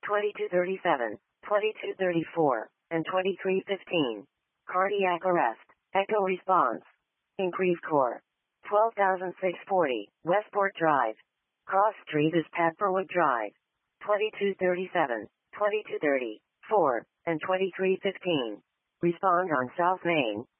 2237, 2234, and 2315. Cardiac arrest. Echo response. Increased core. 12,640, Westport Drive. Cross Street is Pepperwood Drive. 2237, 2234, and 2315. Respond on South Main.